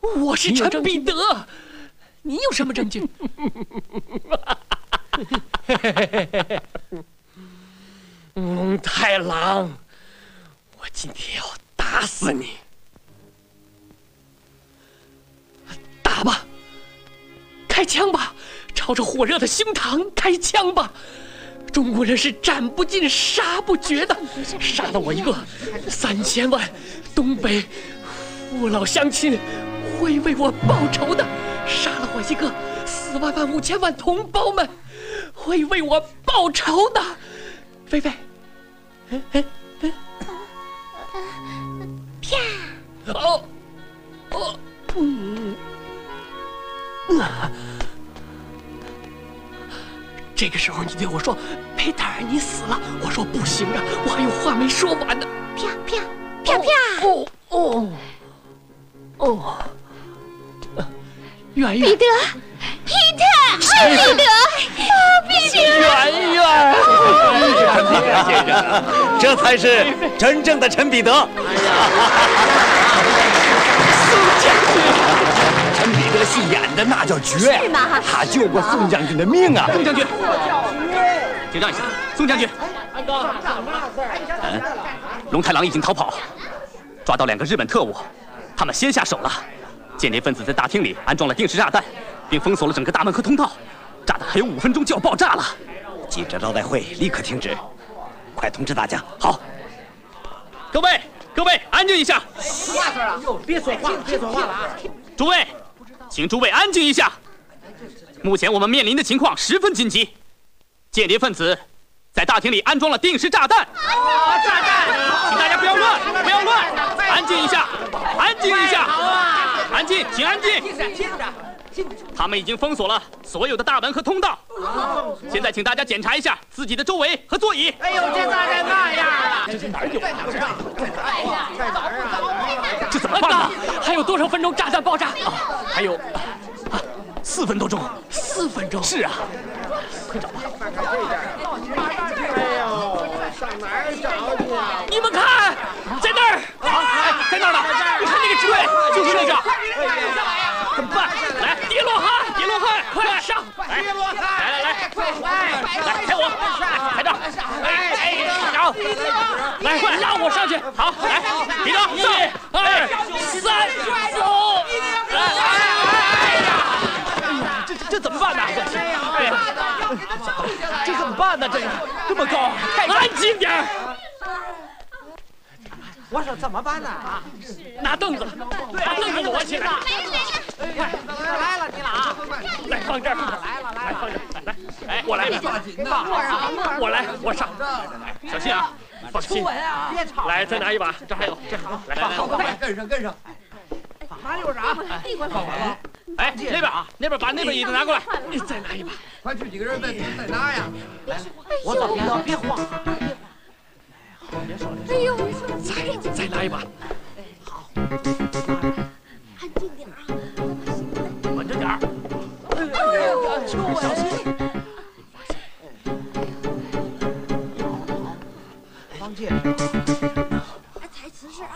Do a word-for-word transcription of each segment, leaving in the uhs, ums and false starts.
我是陈彼得，你有什么证据？蒙太郎，我今天要打死你！打吧，开枪吧，朝着火热的胸膛开枪吧！中国人是斩不尽、杀不绝的，杀了我一个，三千万东北父老乡亲会为我报仇的；杀了我一个，四万万五千万同胞们会为我报仇的。菲菲，嗯嗯嗯，啪！哦哦，嗯，啊！这个时候你对我说：“佩塔尔，你死了。”我说：“不行啊，我还有话没说完呢。” 啪啪啪啪！ 哦哦哦哦！圆圆， 彼得，彼得，是彼得，彼得， 圆圆， 陈彼得先生，这才是真正的陈彼得。 宋将军。 陈彼得戏演的那叫绝呀！他救过宋将军的命啊！ 宋将军，请让一下，宋将军。嗯，龙太郎已经逃跑，抓到两个日本特务，他们先下手了。间谍分子在大厅里安装了定时炸弹，并封锁了整个大门和通道，炸弹还有五分钟就要爆炸了。 记者招待会立刻停止，快通知大家。 好，各位，各位，安静一下。 别说话，别说话了啊！ 诸位，请诸位安静一下。目前我们面临的情况十分紧急，间谍分子在大厅里安装了定时炸弹。 啊！炸弹！ 请大家不要乱，不要乱，安静一下，安静一下，安静，请安静。他们已经封锁了所有的大门和通道。现在请大家检查一下自己的周围和座椅。 哎呦，这炸弹那样了！ 这是哪儿有？ 在哪儿？在哪儿啊？ 这怎么办呢？ 还有多少分钟炸弹爆炸？ 啊，还有啊，四分多钟。 四分钟。 是啊，快找吧。 哎呦，上哪儿找去啊？ 你们看，在那儿， 啊，在那儿呢！你看那个职位，就是那个。怎么办？来，叠罗汉，叠罗汉，快上！来， 叠罗汉， 来来来， 快来， 来抬我，抬着，哎哎，上，来，快让我上去。好，来，彼得，一、二、三，走！哎呀，这这怎么办呢？哎呀，这怎么办呢？这个这么高，太安静点儿。 我说怎么办呢？啊， 拿凳子，把凳子摞起来。 来了，你了啊！ 来放这儿， 来了，来了， 放这儿，来，哎，我来，我来，我上， 小心啊， 放心， 别吵。 来，再拿一把，这还有，这好，来， 好，快跟上，跟上。马六长，放完了。 哎，那边啊，那边把那边椅子拿过来， 你再拿一把， 快去几个人再再拿呀！ 来，我走，别别慌。 哎呦， 再再拿一把， 好，安静点啊！ 稳着点儿。 哎呦， 小心！ 放戒才瓷实啊！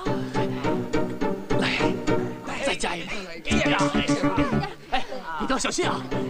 来，再加一把，哎， 哎，你等小心啊！